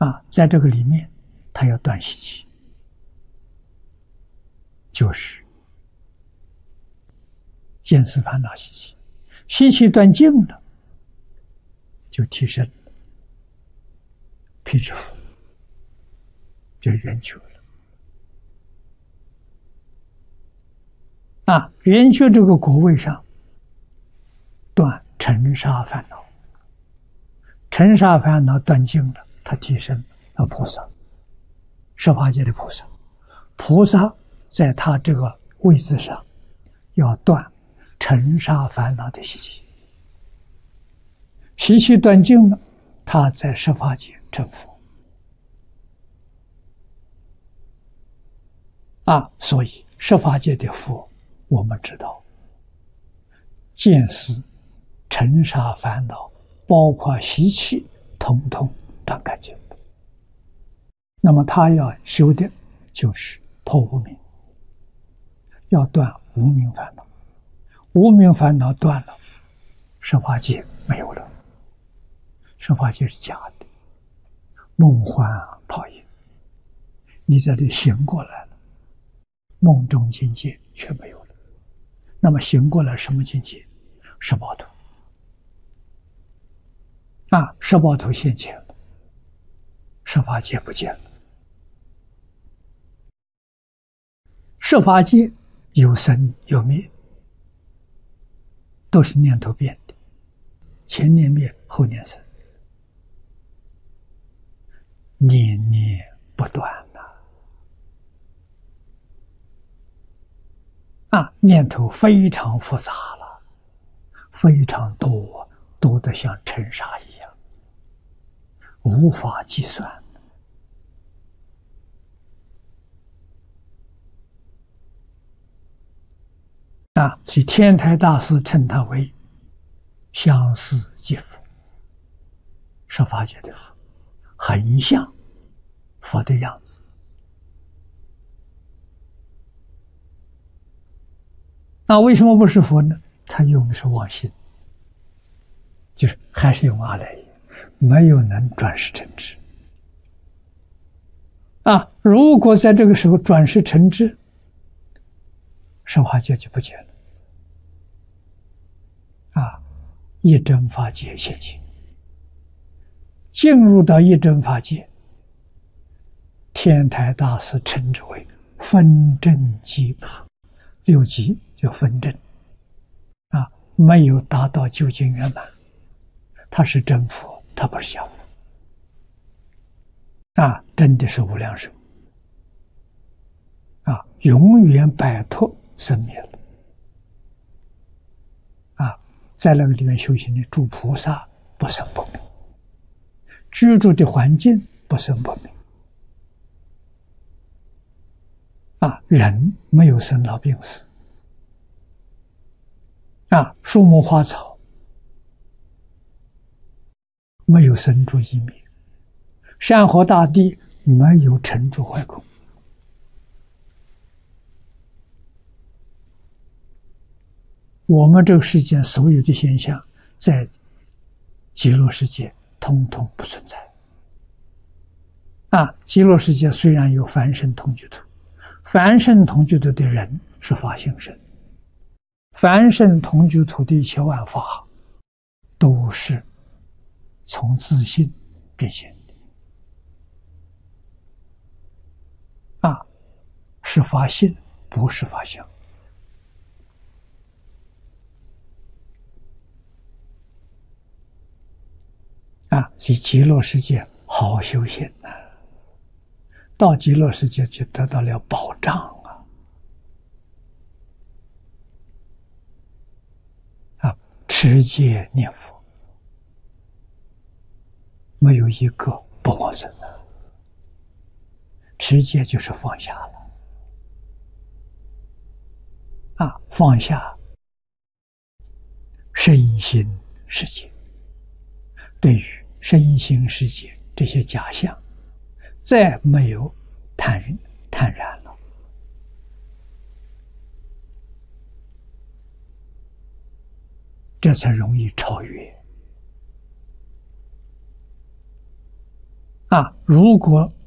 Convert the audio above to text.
在这个里面，他要断习气，就是见思烦恼习气，习气断尽了，就提升辟支佛，就圆觉了。圆觉这个果位上，断尘沙烦恼，尘沙烦恼断尽了，他提升了菩萨，十法界的菩萨。菩萨在他这个位置上，要断尘沙烦恼的习气，习气断尽了，他在十法界成佛。所以十法界的佛，我们知道，见思、尘沙烦恼，包括习气，统统断干净。那么他要修的就是破无明，要断无明烦恼。无明烦恼断了，十法界没有了，十法界是假的，梦幻泡影。你这里醒过来了，梦中境界却没有了。那么醒过来什么境界？十报图。十报图现前了，十法界不见了。十法界有生有灭，都是念头变的，前念灭，后念生，念念不断念头非常复杂了，非常多，多得像尘沙一样，无法计算。所以天台大师称他为相似即佛，十法界的佛，很像佛的样子。为什么不是佛呢？他用的是妄心，就是还是用阿赖耶，没有能转识成智。如果在这个时候转识成智，十法界就不见了。一真法界现前，进入到一真法界，天台大师称之为分正即佛，六即就分正，没有达到究竟圆满，他是真佛，他不是假佛，真的是无量寿，永远摆脱生灭了。在那个里面修行的诸菩萨不生不灭，居住的环境不生不灭，人没有生老病死，树木花草没有生住异灭，山河大地没有成住坏空。我们这个世界所有的现象，在极乐世界通通不存在。极乐世界虽然有凡圣同居土，凡圣同居土的人是法性身，凡圣同居土的一切万法，都是从自性变现的。是法性，不是法相。所以极乐世界好修行到极乐世界就得到了保障持戒念佛，没有一个不往生持戒就是放下了放下身心世界，对于身心世界这些假象，再没有坦然了。这才容易超越。 如果